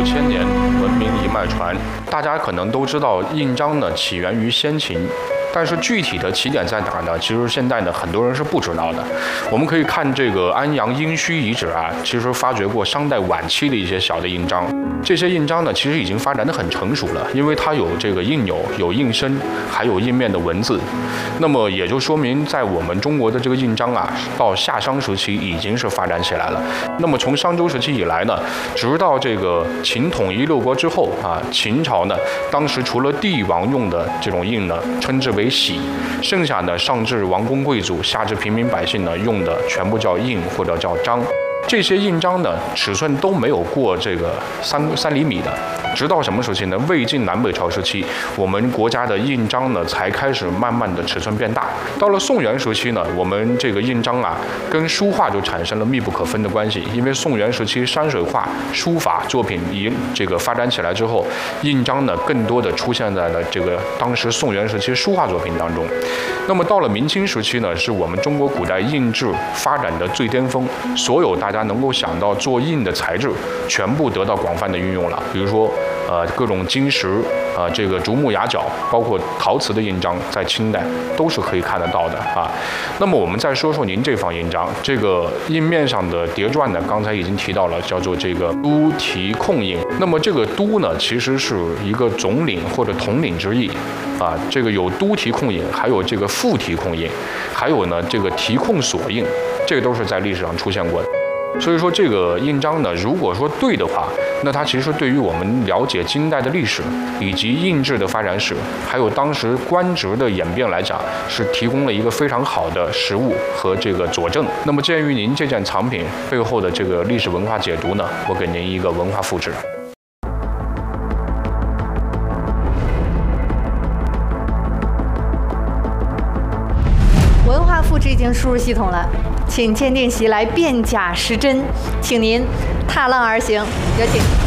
6000年，文明一脉传。大家可能都知道，印章呢起源于先秦。 但是具体的起点在哪儿呢？其实现在呢，很多人是不知道的。我们可以看这个安阳殷墟遗址啊，其实发掘过商代晚期的一些小的印章。这些印章呢，其实已经发展得很成熟了，因为它有这个印钮、有印身，还有印面的文字。那么也就说明，在我们中国的这个印章啊，到夏商时期已经是发展起来了。那么从商周时期以来呢，直到这个秦统一六国之后啊，秦朝呢，当时除了帝王用的这种印呢，称之为玺，剩下呢上至王公贵族，下至平民百姓呢用的全部叫印或者叫章。这些印章呢尺寸都没有过这个3厘米的。直到什么时期呢？魏晋南北朝时期，我们国家的印章呢才开始慢慢的尺寸变大。到了宋元时期呢，我们这个印章啊跟书画就产生了密不可分的关系。因为宋元时期山水画、书法作品这个发展起来之后，印章呢更多的出现在了这个当时宋元时期书画作品当中。那么到了明清时期呢，是我们中国古代印制发展的最巅峰，所有大家能够想到做印的材质，全部得到广泛的运用了。比如说，各种金石，这个竹木牙角，包括陶瓷的印章，在清代都是可以看得到的啊。那么我们再说说您这方印章，这个印面上的叠篆呢，刚才已经提到了，叫做这个都题控印。那么这个都呢，其实是一个总领或者统领之意。啊，这个有都题控印，还有这个副题控印，还有呢这个题控索印，这个都是在历史上出现过的。所以说这个印章呢，如果说对的话，那它其实对于我们了解金代的历史以及印制的发展史，还有当时官职的演变来讲，是提供了一个非常好的实物和这个佐证。那么鉴于您这件藏品背后的这个历史文化解读呢，我给您一个文化复制。 文化复制已经输入系统了，请鉴定席来辨假识真，请您踏浪而行，有请。